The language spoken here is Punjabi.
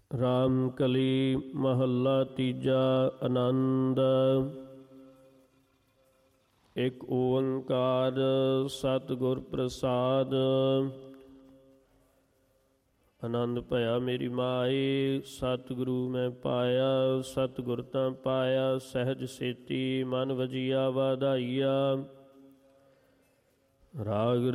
ਰਾਮ ਕਲੀ ਮਹੱਲਾ ਤੀਜਾ। ਆਨੰਦ। ਇੱਕ ਓੰਕਾਰ ਸਤਿਗੁਰ ਪ੍ਰਸਾਦ। ਆਨੰਦ ਭਇਆ ਮੇਰੀ ਮਾਈ, ਸਤਿਗੁਰੂ ਮੈਂ ਪਾਇਆ। ਸਤਿਗੁਰ ਤਾਂ ਪਾਇਆ ਸਹਿਜ ਸੇਤੀ, ਮਨ ਵਜੀਆ ਵਾਧਾਈਆ। ਰਾਗ